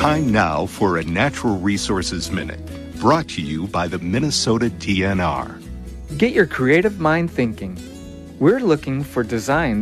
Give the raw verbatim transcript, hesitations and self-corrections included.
Time now for a Natural Resources Minute, brought to you by the Minnesota D N R. Get your creative mind thinking. We're looking for designs